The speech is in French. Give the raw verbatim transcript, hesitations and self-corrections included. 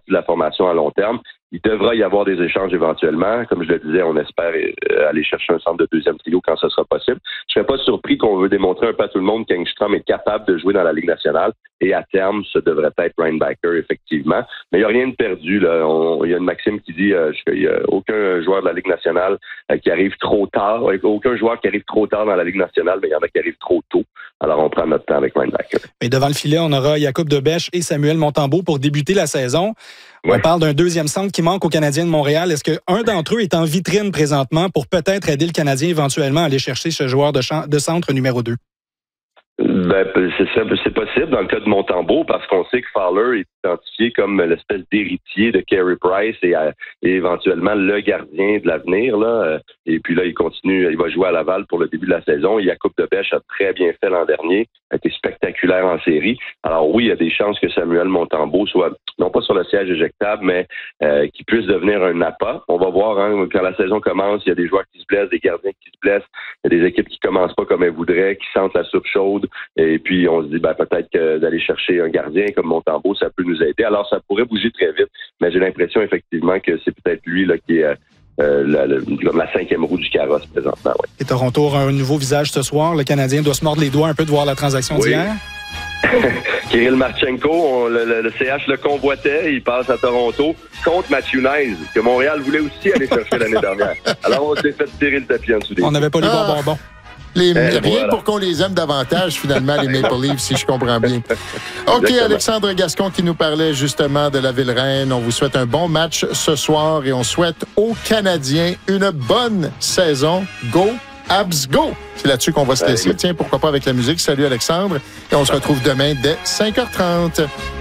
partie de la formation à long terme. Il devra y avoir des échanges éventuellement. Comme je le disais, on espère euh, aller chercher un centre de deuxième trio quand ce sera possible. Je ne serais pas surpris qu'on veut démontrer un peu à tout le monde qu'Engstrom est capable de jouer dans la Ligue nationale. Et à terme, ce devrait être Ryan Backer, effectivement. Mais il n'y a rien de perdu, là. On, il y a une maxime qui dit euh, qu'il n'y a aucun joueur de la Ligue nationale euh, qui arrive trop tard. Aucun joueur qui arrive trop tard dans la Ligue nationale, mais il y en a qui arrivent trop tôt. Alors, on prend notre temps avec Ryan Backer. Et devant le filet, on aura Jacob Debèche et Samuel Montembeault pour débuter la saison. Ouais. On parle d'un deuxième centre qui manque aux Canadiens de Montréal. Est-ce qu'un d'entre eux est en vitrine présentement pour peut-être aider le Canadien éventuellement à aller chercher ce joueur de, champ, de centre numéro deux? Ben, c'est, c'est possible dans le cas de Montembeault parce qu'on sait que Fowler est identifié comme l'espèce d'héritier de Carey Price et, et éventuellement le gardien de l'avenir, là. Et puis là, il continue, il va jouer à Laval pour le début de la saison. Jacob Debèche a très bien fait l'an dernier, a été spectaculaire en série. Alors oui, il y a des chances que Samuel Montembeault soit, non pas sur le siège éjectable, mais euh, qu'il puisse devenir un appât. On va voir, hein, quand la saison commence, il y a des joueurs qui se blessent, des gardiens qui se blessent, il y a des équipes qui commencent pas comme elles voudraient, qui sentent la soupe chaude. Et puis, on se dit, ben, peut-être que d'aller chercher un gardien comme Montembeault, ça peut nous aider. Alors, ça pourrait bouger très vite, mais j'ai l'impression, effectivement, que c'est peut-être lui là qui est euh, la, la, comme la cinquième roue du carrosse présentement. Ouais. Et Toronto aura un nouveau visage ce soir. Le Canadien doit se mordre les doigts un peu de voir la transaction oui. d'hier. Kirill Marchenko, on, le, le, le C H le convoitait, il passe à Toronto contre Matthew Knies, que Montréal voulait aussi aller chercher l'année dernière. Alors, on s'est fait tirer le tapis en dessous des On n'avait pas les ah. bons bonbons. Les, eh, rien voilà. pour qu'on les aime davantage, finalement, les Maple Leafs, si je comprends bien. OK, exactement. Alexandre Gascon qui nous parlait justement de la Ville-Reine. On vous souhaite un bon match ce soir et on souhaite aux Canadiens une bonne saison. Go, Abs, go! C'est là-dessus qu'on va se laisser. Tiens, pourquoi pas avec la musique. Salut Alexandre. Et on se retrouve demain dès cinq heures trente.